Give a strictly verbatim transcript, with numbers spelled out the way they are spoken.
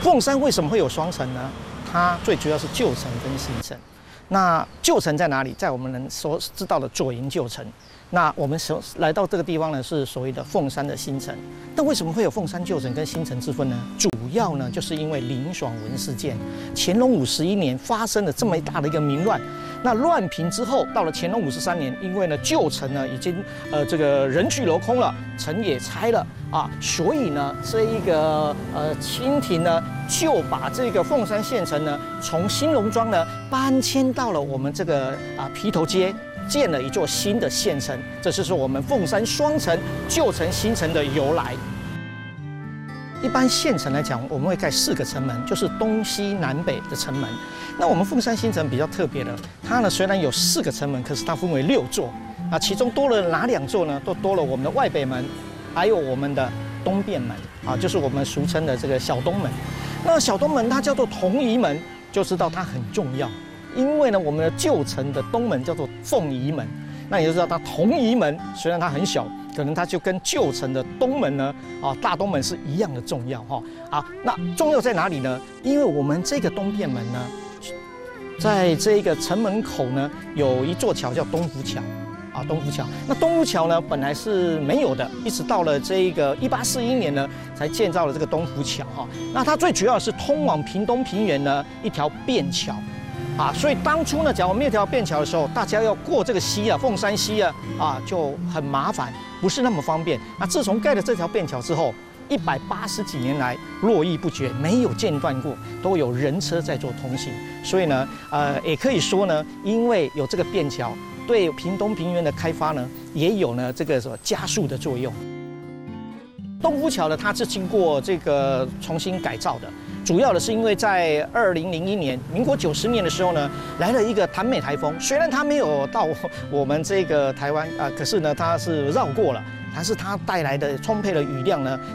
凤山为什么会有双城呢？它最主要是旧城跟新城。那旧城在哪里？在我们人所知道的左营旧城。那我们所来到这个地方呢，是所谓的凤山的新城。但为什么会有凤山旧城跟新城之分呢？主要呢，就是因为林爽文事件。乾隆五十一年发生了这么大的一个民乱。那乱平之后，到了乾隆五十三年，因为呢旧城呢已经呃这个人去楼空了，城也拆了啊，所以呢这一个呃清廷呢就把这个凤山县城呢从新隆庄呢搬迁到了我们这个啊皮头街。建了一座新的县城，这就是我们凤山双城、旧城、新城的由来。一般县城来讲，我们会盖四个城门，就是东西南北的城门。那我们凤山新城比较特别的，它呢虽然有四个城门，可是它分为六座啊，其中多了哪两座呢？都多了我们的外北门，还有我们的东便门啊，就是我们俗称的这个小东门。那小东门它叫做同仪门，就知道它很重要。因为呢，我们的旧城的东门叫做凤仪门，那你就知道它同仪门虽然它很小，可能它就跟旧城的东门呢，啊大东门是一样的重要哈。啊，那重要在哪里呢？因为我们这个东便门呢，在这个城门口呢，有一座桥叫东福桥，啊东福桥。那东福桥呢，本来是没有的，一直到了这个一八四一年呢，才建造了这个东福桥哈。那它最主要是通往屏东平原呢一条便桥。啊，所以当初呢，假如没有条便桥的时候，大家要过这个溪啊，凤山溪啊，啊就很麻烦，不是那么方便。那自从盖了这条便桥之后，一百八十几年来络绎不绝，没有间断过，都有人车在做通行。所以呢，呃，也可以说呢，因为有这个便桥，对屏东平原的开发呢，也有呢这个什么加速的作用。东福桥呢，它是经过这个重新改造的。主要的是因为在二零零一年，民国九十年的时候呢，来了一个潭美台风。虽然它没有到我们这个台湾啊，可是呢，它是绕过了，但是它带来的充沛的雨量呢，